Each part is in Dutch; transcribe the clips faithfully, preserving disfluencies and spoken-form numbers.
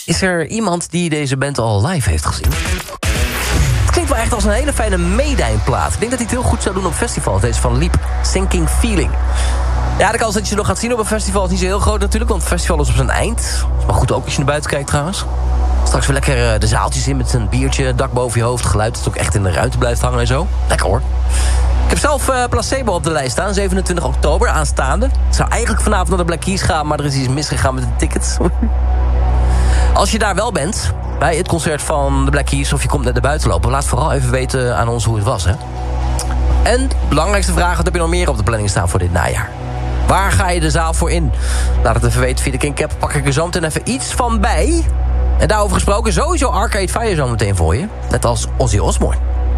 Is er iemand die deze band al live heeft gezien? Het klinkt wel echt als een hele fijne Mayday-plaat. Ik denk dat hij het heel goed zou doen op festivals. Deze van Leap, Sinking Feeling. Ja, de kans dat je ze nog gaat zien op een festival is niet zo heel groot natuurlijk, want het festival is op zijn eind. Is maar goed ook als je naar buiten kijkt trouwens. Straks weer lekker de zaaltjes in met een biertje, dak boven je hoofd, geluid dat ook echt in de ruimte blijft hangen en zo. Lekker hoor. Ik heb zelf uh, Placebo op de lijst staan, zevenentwintig oktober aanstaande. Ik zou eigenlijk vanavond naar de Black Keys gaan, maar er is iets misgegaan met de tickets. Als je daar wel bent, bij het concert van de Black Keys, of je komt net naar buiten lopen, laat vooral even weten aan ons hoe het was, hè. En belangrijkste vraag, wat heb je nog meer op de planning staan voor dit najaar? Waar ga je de zaal voor in? Laat het even weten via de Kink-app. Pak ik er zo meteen even iets van bij. En daarover gesproken, sowieso Arcade Fire zo meteen voor je. Net als Ozzy Osbourne.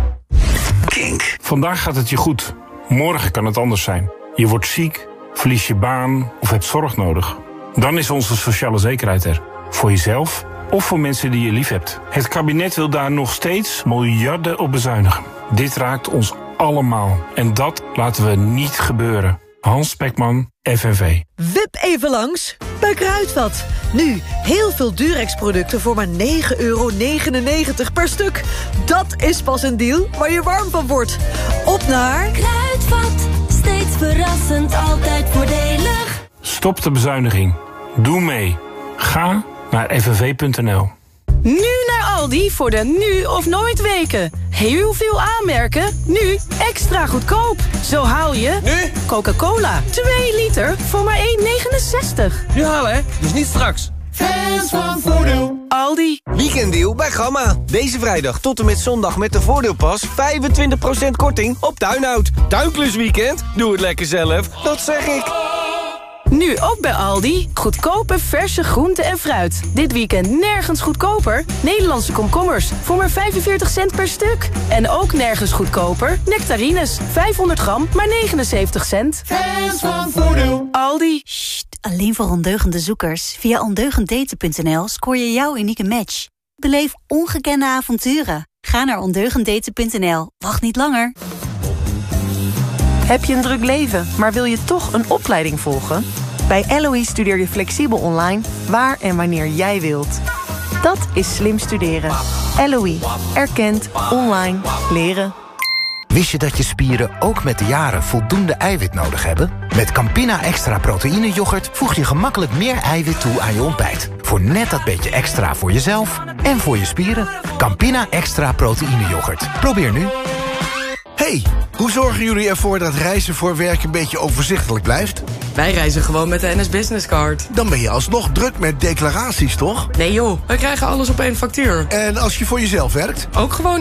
Kink. Vandaag gaat het je goed. Morgen kan het anders zijn. Je wordt ziek, verlies je baan of hebt zorg nodig. Dan is onze sociale zekerheid er. Voor jezelf of voor mensen die je lief hebt. Het kabinet wil daar nog steeds miljarden op bezuinigen. Dit raakt ons allemaal. En dat laten we niet gebeuren. Hans Spekman, F N V. Wip even langs bij Kruidvat. Nu, heel veel Durex-producten voor maar negen euro negenennegentig per stuk. Dat is pas een deal waar je warm van wordt. Op naar... Kruidvat, steeds verrassend, altijd voordelig. Stop de bezuiniging. Doe mee. Ga naar f n v punt n l. Nu naar Aldi voor de nu of nooit weken. Heel veel aanmerken, nu extra goedkoop. Zo haal je... Nu? Coca-Cola, twee liter voor maar één negenenzestig. Nu halen, hè? Dus niet straks. Fans van Voordeel. Aldi. Weekenddeal bij Gamma. Deze vrijdag tot en met zondag met de Voordeelpas vijfentwintig procent korting op tuinhout. Tuinklusweekend? Doe het lekker zelf. Dat zeg ik. Nu ook bij Aldi. Goedkope verse groenten en fruit. Dit weekend nergens goedkoper. Nederlandse komkommers voor maar vijfenveertig cent per stuk. En ook nergens goedkoper. Nectarines, vijfhonderd gram, maar negenenzeventig cent. Fans van Voordeel. Aldi. Sst, alleen voor ondeugende zoekers. Via ondeugenddaten punt n l scoor je jouw unieke match. Beleef ongekende avonturen. Ga naar ondeugenddaten punt n l. Wacht niet langer. Heb je een druk leven, maar wil je toch een opleiding volgen? Bij L O E studeer je flexibel online, waar en wanneer jij wilt. Dat is slim studeren. L O E. Erkend. Online. Leren. Wist je dat je spieren ook met de jaren voldoende eiwit nodig hebben? Met Campina Extra Proteïne Yoghurt voeg je gemakkelijk meer eiwit toe aan je ontbijt. Voor net dat beetje extra voor jezelf en voor je spieren. Campina Extra Proteïne Yoghurt. Probeer nu. Hey, hoe zorgen jullie ervoor dat reizen voor werk een beetje overzichtelijk blijft? Wij reizen gewoon met de N S Business Card. Dan ben je alsnog druk met declaraties, toch? Nee joh, wij krijgen alles op één factuur. En als je voor jezelf werkt? Ook gewoon